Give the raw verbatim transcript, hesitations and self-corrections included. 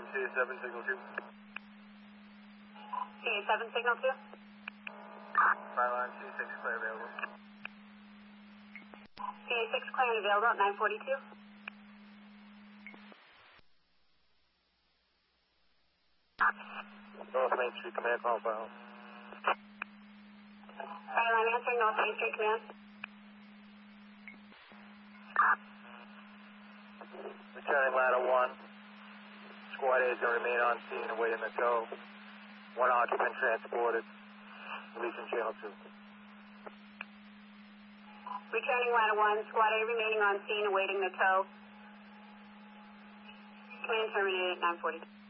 C A seven, signal two. C A seven, signal two. Byline C A six, clear available. C A six, clear and available at nine forty-two. North Main Street, command call file. Byline answering, North Main Street, command. Returning ladder one. Squad A is going to remain on scene awaiting the tow. One occupant transported. Releasing channel two. Returning ladder one, squad A remaining on scene awaiting the tow. Command terminated at nine forty.